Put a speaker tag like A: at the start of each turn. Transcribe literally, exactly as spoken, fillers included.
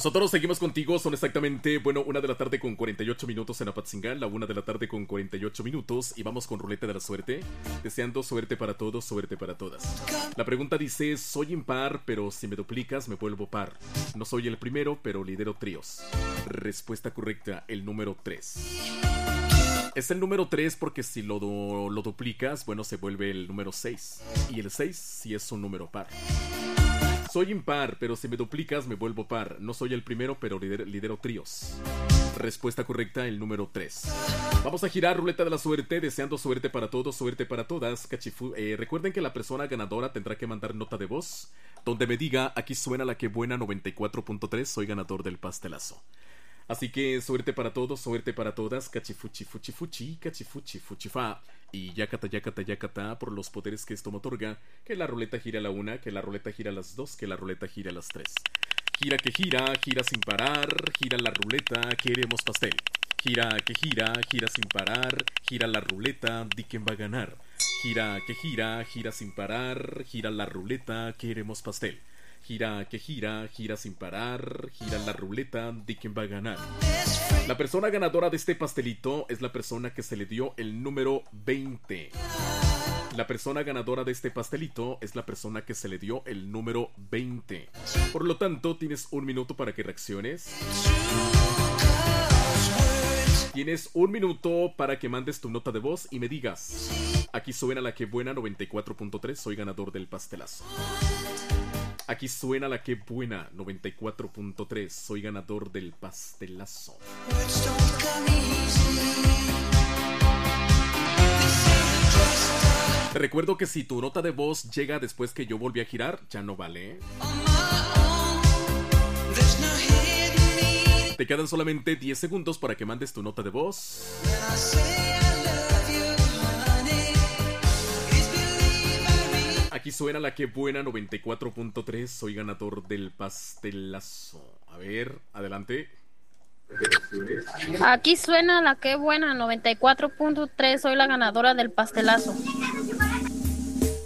A: Nosotros seguimos contigo, son exactamente, bueno, una de la tarde con cuarenta y ocho minutos en Apatzingán, la una de la tarde con cuarenta y ocho minutos, y vamos con Ruleta de la Suerte, deseando suerte para todos, suerte para todas. La pregunta dice, soy impar, pero si me duplicas me vuelvo par. No soy el primero, pero lidero tríos. Respuesta correcta, el número tres. Es el número tres porque si lo, do, lo duplicas, bueno, se vuelve el número seis. Y el seis sí es un número par. Soy impar, pero si me duplicas me vuelvo par. No soy el primero, pero lidero, lidero tríos. Respuesta correcta, el número tres. Vamos a girar Ruleta de la Suerte, deseando suerte para todos, suerte para todas. Cachifu eh, recuerden que la persona ganadora tendrá que mandar nota de voz donde me diga, aquí suena la que buena noventa y cuatro punto tres, soy ganador del pastelazo. Así que suerte para todos, suerte para todas. Cachifuchi, fuchi, fuchi, cachifuchi, fuchifa. Y yacata, yacata, yacata, por los poderes que esto me otorga. Que la ruleta gira a la una, que la ruleta gira a las dos, que la ruleta gira a las tres. Gira que gira, gira sin parar, gira la ruleta, queremos pastel. Gira que gira, gira sin parar, gira la ruleta, di quién va a ganar. Gira que gira, gira sin parar, gira la ruleta, queremos pastel. Gira que gira, gira sin parar, gira la ruleta, di quién va a ganar. La persona ganadora de este pastelito es la persona que se le dio el número veinte. La persona ganadora de este pastelito es la persona que se le dio el número veinte. Por lo tanto, tienes un minuto para que reacciones. Tienes un minuto para que mandes tu nota de voz y me digas, aquí suena la que buena noventa y cuatro punto tres, soy ganador del pastelazo. Aquí suena la que buena noventa y cuatro punto tres, soy ganador del pastelazo. Te recuerdo que si tu nota de voz llega después que yo volví a girar, ya no vale. Te quedan solamente diez segundos para que mandes tu nota de voz. Aquí suena la que buena noventa y cuatro punto tres, soy ganador del pastelazo. A ver, adelante.
B: Aquí suena la que buena noventa y cuatro punto tres, soy la ganadora del pastelazo.